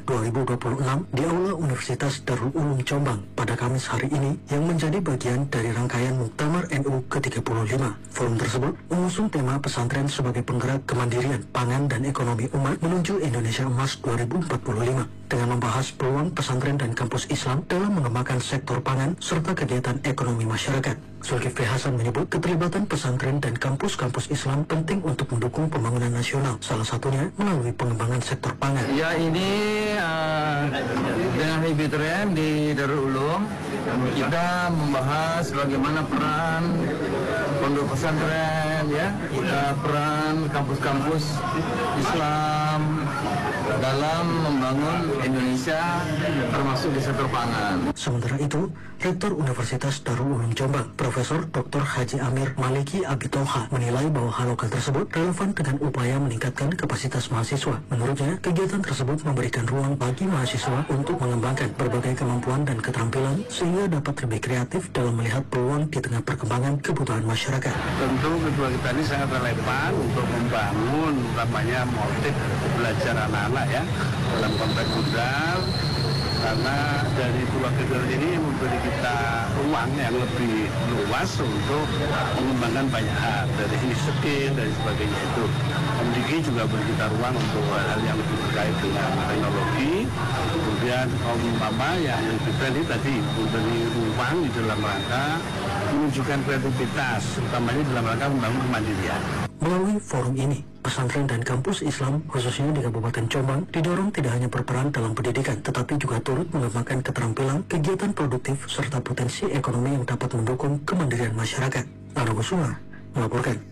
2026 di Aula Universitas Darul Ulum Jombang pada Kamis hari ini yang menjadi bagian dari rangkaian Muktamar NU ke-35. Forum tersebut mengusung tema pesantren sebagai penggerak kemandirian pangan dan ekonomi umat menuju Indonesia Emas 2045 dengan membahas peluang pesantren dan kampus Islam dalam mengembangkan sektor pangan serta kegiatan ekonomi masyarakat. Zulkifli Hasan menyebut keterlibatan pesantren dan kampus-kampus Islam penting untuk mendukung pembangunan nasional, salah satunya melalui pengembangan sektor pangan. Ya, ini dengan HIBTRM di Darul Ulum kita membahas bagaimana peran pondok pesantren, ya, peran kampus-kampus Islam dalam membangun Indonesia termasuk di sektor pangan. Sementara itu, Rektor Universitas Darul Ulum Jombang, Profesor Dr. Haji Amir Maliki Abitoha menilai bahwa hal lokal tersebut relevan dengan upaya meningkatkan kapasitas mahasiswa. Menurutnya, kegiatan tersebut memberikan ruang bagi mahasiswa untuk mengembangkan berbagai kemampuan dan keterampilan sehingga dapat lebih kreatif dalam melihat peluang di tengah perkembangan kebutuhan masyarakat. Tentu kedua kita ini sangat relevan untuk membangun motif belajar anak-anak, ya, dalam konteks modal, karena dari dua kegiatan ini memberi kita ruang yang lebih luas untuk mengembangkan banyak hal, dari sini skill dan sebagainya itu. MDG juga beri kita ruang untuk hal yang lebih terkait dengan teknologi. Kemudian yang lebih ini tadi memberi ruang di dalam rangka menunjukkan kreativitas, utamanya dalam rangka membangun kemandirian. Melalui forum ini, pesantren dan kampus Islam, khususnya di Kabupaten Jombang, didorong tidak hanya berperan dalam pendidikan, tetapi juga turut mengembangkan keterampilan, kegiatan produktif, serta potensi ekonomi yang dapat mendukung kemandirian masyarakat. Ana Kusuma melaporkan.